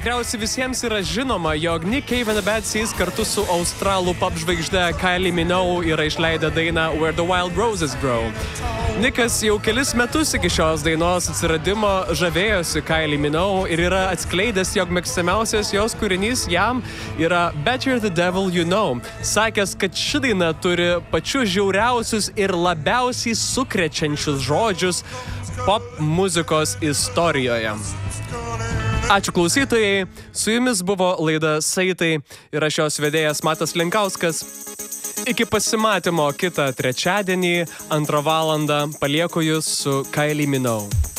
Tikriausiai visiems yra žinoma, jog Nick Cave and the Bad Seeds kartu su australų pop žvaigžde Kylie Minogue yra išleidę dainą Where the Wild Roses Grow. Nickas jau kelis metus iki šios dainos atsiradimo žavėjosi Kylie Minogue ir yra atskleidęs, jog mėgstamiausias jos kūrinys jam yra Better the Devil You Know, sakęs, kad ši daina turi pačius žiauriausius ir labiausiai sukrečiančius žodžius pop muzikos istorijoje. Ačiū klausytojai, su jumis buvo laida Saitai ir aš jos vedėjas Matas Linkauskas. Iki pasimatymo kitą trečiadienį 2 valandą palieku jus su Kylie Minogue.